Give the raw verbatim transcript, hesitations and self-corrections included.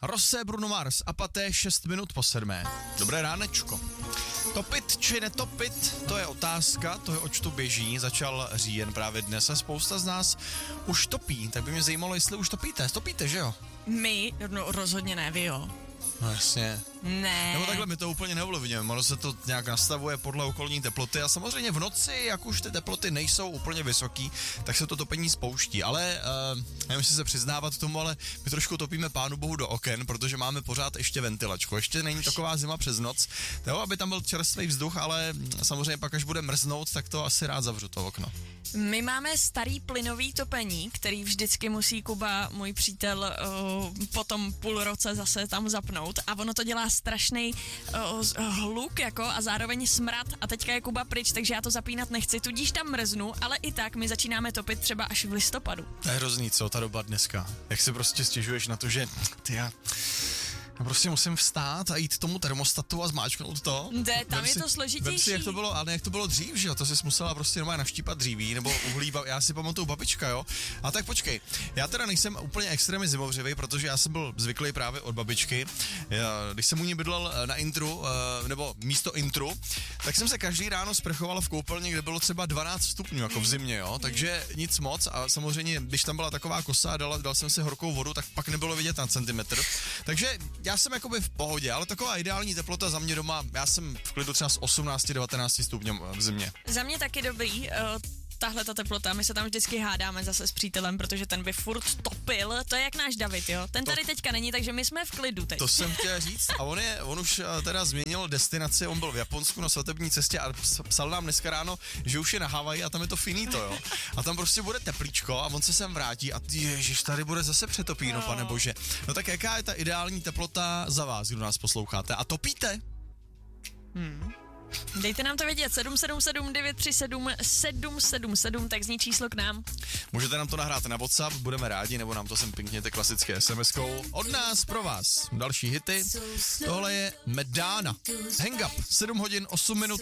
Rosé, Bruno Mars a Paté šest minut po sedmé. Dobré ránečko. Topit či netopit, to je otázka, to je oč tu běží, začal říjen právě dnes a spousta z nás už topí, tak by mě zajímalo, jestli už topíte, topíte, že jo? My, no rozhodně ne, vy jo. No jasně. Ne. Nebo takhle my to úplně neovlivňujeme, ono se to nějak nastavuje podle okolní teploty a samozřejmě v noci, jak už ty teploty nejsou úplně vysoký, tak se to topení spouští, ale uh, nevím si se přiznávat tomu, ale my trošku topíme pánu bohu do oken, protože máme pořád ještě ventilačku, ještě není taková zima přes noc, jo, aby tam byl čerstvý vzduch, ale samozřejmě pak, až bude mrznout, tak to asi rád zavřu to okno. My máme starý plynový topení, který vždycky musí Kuba, můj přítel, uh, po tom půl roce zase tam zapnout a ono to dělá strašný uh, hluk jako a zároveň smrad a teďka je Kuba pryč, takže já to zapínat nechci, tudíž tam mrznu, ale i tak my začínáme topit třeba až v listopadu. To je hrozný, co ta doba dneska, jak si prostě stěžuješ na to, že ty já... Já prostě musím vstát a jít tomu termostatu a zmáčknout to. De, tam vem je si, to složitější. Vem si, jak to bylo, ale jak to bylo dřív, že jo, to jsi musela prostě normálně navštípat dříví, nebo uhlí, já si pamatuju babička, jo. A tak počkej, já teda nejsem úplně extrémně zimovřivý, protože já jsem byl zvyklý právě od babičky. Já, když jsem u ní bydlel na intru, nebo místo intru, tak jsem se každý ráno sprchoval v koupelně, kde bylo třeba dvanáct stupňů, jako v zimě, jo, takže nic moc a samozřejmě, když tam byla taková kosa a dal, dal jsem si horkou vodu, tak pak nebylo vidět na centimetr. Takže já jsem jakoby v pohodě, ale taková ideální teplota za mě doma, já jsem v klidu třeba z osmnáct devatenáct stupňů v zimě. Za mě taky dobrý, uh, tahle ta teplota, my se tam vždycky hádáme zase s přítelem, protože ten by furt topil, to je jak náš David, jo, ten tady to, teďka není, takže my jsme v klidu teď. To jsem chtěl říct a on je, on už teda změnil destinaci, on byl v Japonsku na svatební cestě a psal nám dneska ráno, že už je na Havaji a tam je to finito, jo, a tam prostě bude teplíčko a on se sem vrátí a ježiš, tady bude zase přetopíno, no. Pane bože. No tak jaká je ta ideální teplota za vás, kdo nás posloucháte a topíte? Hmm. Dejte nám to vědět, sedm sedm sedm devět tři sedm sedm sedm sedm, tak zní číslo k nám. Můžete nám to nahrát na WhatsApp, budeme rádi, nebo nám to sem pinkněte klasické es em eskou. Od nás pro vás další hity. Tohle je Madonna. Hang Up, sedm hodin osm minut.